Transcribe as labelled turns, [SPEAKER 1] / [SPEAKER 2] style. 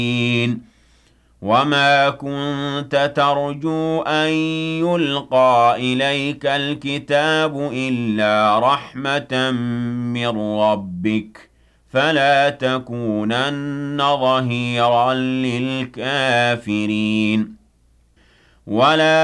[SPEAKER 1] وَمَا كُنتَ تَرْجُو أَن يُلْقَىٰ إِلَيْكَ الْكِتَابُ إِلَّا رَحْمَةً مِّن رَّبِّكَ ۖ فَلَا تَكُونَنَّ ظَهِيرًا لِّلْكَافِرِينَ